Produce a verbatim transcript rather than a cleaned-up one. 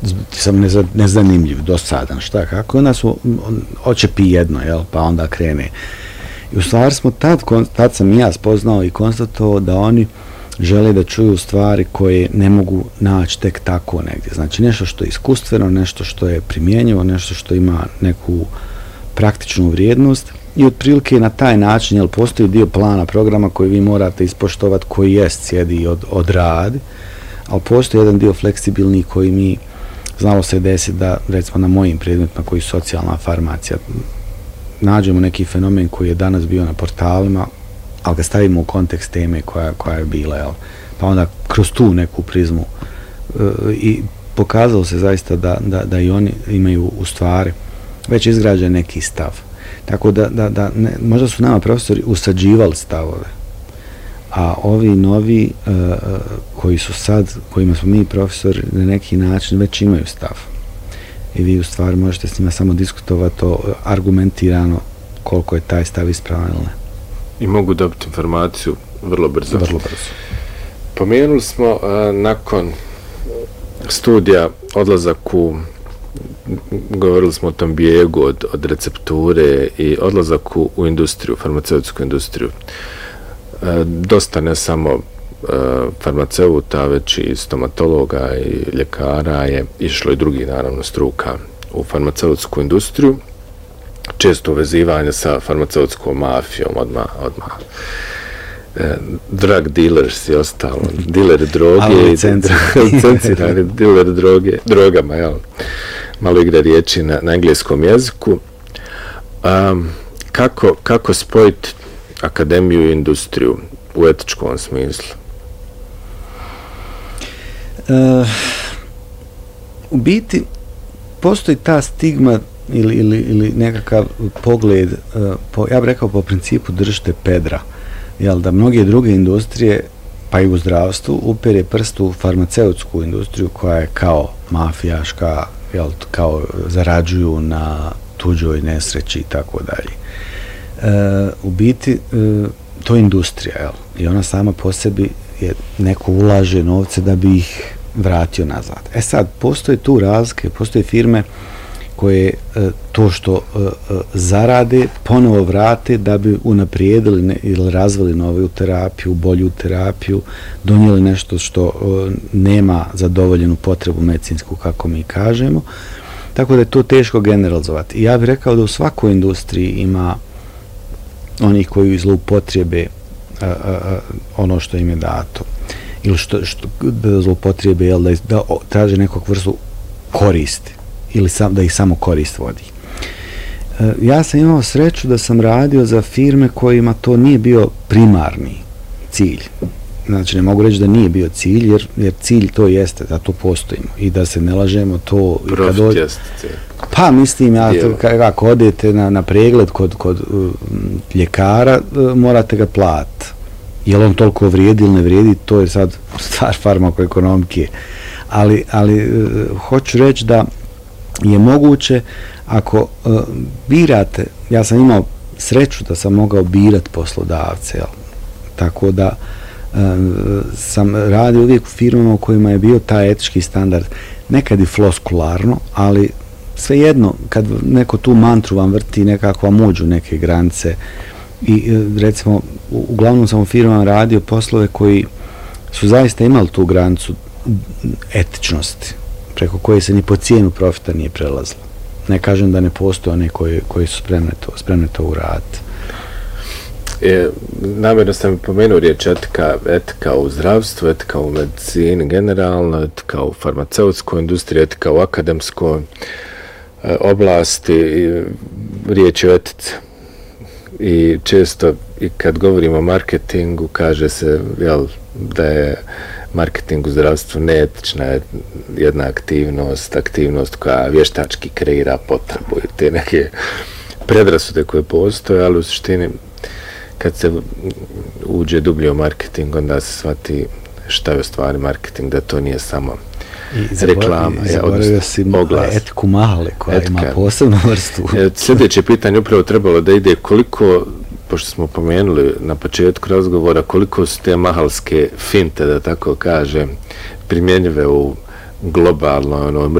sam nezanimljiv, dosadan, šta, kako, onda su, hoće pi jedno, jel, pa onda krene. I u stvari smo tad, tad sam i ja spoznao i konstatovao da oni žele da čuju stvari koje ne mogu naći tek tako negdje. Znači nešto što je iskustveno, nešto što je primjenjivo, nešto što ima neku praktičnu vrijednost i otprilike na taj način, jel, postoji dio plana programa koji vi morate ispoštovati, koji jest sjedi i od, odradi, ali postoji jedan dio fleksibilni koji mi znalo se desiti da, recimo na mojim predmetima koji su socijalna farmacija, nađemo neki fenomen koji je danas bio na portalima, ali ga stavimo u kontekst teme koja, koja je bila, jel? Pa onda kroz tu neku prizmu e, i pokazalo se zaista da, da, da i oni imaju u stvari već izgrađen neki stav. Tako da, da, da ne, možda su nama profesori usađivali stavove, a ovi novi e, koji su sad, kojima smo mi profesori na neki način već imaju stav. I vi u stvari možete s njima samo diskutovati o argumentirano koliko je taj stav ispravan ili ne. I mogu dobiti informaciju vrlo brzo. Vrlo brzo. Pomenuli smo uh, nakon studija odlazak u, govorili smo o tom bijegu od, od recepture i odlazak u, u industriju, farmaceutsku industriju. Uh, dosta ne samo uh, farmaceuta, već i stomatologa i ljekara je išlo i drugi, naravno, struka u farmaceutsku industriju. Često uvezivanje sa farmaceutskom mafijom, odmah, odmah. E, drug dealers i ostalo, dileri droge, licencirani dileri droge, drogama, jel? Malo igra riječi na, na engleskom jeziku. Um, kako, kako spojiti akademiju i industriju u etičkom smislu? Uh, u biti, postoji ta stigma ili, ili, ili nekakav pogled, uh, po, ja bih rekao po principu držite pedra, jel, da mnoge druge industrije, pa i u zdravstvu, upere prst u farmaceutsku industriju koja je kao mafijaška, jel, kao zarađuju na tuđoj nesreći i tako dalje. U biti, uh, to je industrija, jel, i ona sama po sebi je, neko ulaže novce da bi ih vratio nazad. E sad, postoje tu razlike, postoje firme koje e, to što e, e, zarade ponovo vrate da bi unaprijedili ne, ili razvili novu terapiju, bolju terapiju, donijeli nešto što e, nema zadovoljenu potrebu medicinsku, kako mi kažemo. Tako da je to teško generalizovati. I ja bih rekao da u svakoj industriji ima onih koji zloupotrijebe a, a, a, ono što im je dato. Ili što, što da zloupotrijebe, jel, da, da traže nekog vrstu koristi. Ili sam, da ih samo korist vodi. E, ja sam imao sreću da sam radio za firme kojima to nije bio primarni cilj. Znači, ne mogu reći da nije bio cilj, jer, jer cilj to jeste, da to postojimo. I da se ne lažemo to... Profit od... jeste cilj. Pa, mislim, ja, to, kako odete na, na pregled kod, kod uh, ljekara, uh, morate ga platiti. Je li on toliko vrijedi ili ne vrijedi, to je sad stvar farmakoekonomike. Ali, ali uh, hoću reći da je moguće ako uh, birate, ja sam imao sreću da sam mogao birati poslodavce, jel? Tako da uh, sam radio uvijek u firmama u kojima je bio taj etički standard, nekad i floskularno, ali svejedno, kad neko tu mantru vam vrti, nekako vam uđu neke granice i uh, recimo, u, uglavnom sam u firmama radio poslove koji su zaista imali tu granicu etičnosti, preko koje se ni po cijenu profita nije prelazilo. Ne kažem da ne postoje one koji, koji su spremne to, spremne to uraditi. E, namjerno sam pomenuo riječ etika, etika u zdravstvu, etika u medicini generalno, etika u farmaceutskoj industriji, etika u akademskoj e, oblasti, i, riječ je o etici. I često, i kad govorimo o marketingu, kaže se, jel, da je marketing u zdravstvu neetična jedna aktivnost, aktivnost koja vještački kreira potrebu i te neke predrasude koje postoje, ali u suštini kad se uđe dublje u marketing, onda se shvati šta je u stvari marketing, da to nije samo I reklama. I zaboravio si etiku male koja etika. Ima posebnu vrstu. Sljedeće pitanje upravo trebalo da ide koliko, pošto smo pomenuli na početku razgovora, koliko su te mahalske finte, da tako kažem, primjenjive u globalnoj, onoj